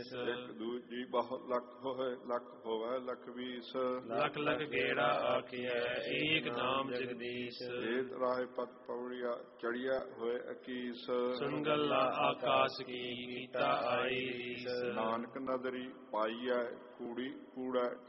ਦੇਸ। ਇੱਕ ਦੂਜੀ ਬਹੁ ਲੱਖ ਹੋਏ ਲੱਖ ਹੋਵੇ ਲੱਖ 20। ਲੱਖ ਲੱਖ ਗੇੜਾ ਆਖੀਐ ਏਕ ਨਾਮ ਜਗਦੀਸ਼। ਏਤ ਰਾਏ ਪਤ ਪੌੜੀਆ ਚੜੀਆ ਹੋਏ 21। ਸੁਨਗੱਲਾ ਆਕਾਸ਼ ਕੀ ਕੀਤਾ ਆਈ ਰੀਸ। ਨਾਨਕ ਨਦਰੀ ਪਾਈਐ ਕੂੜੀ ਕੂੜਾ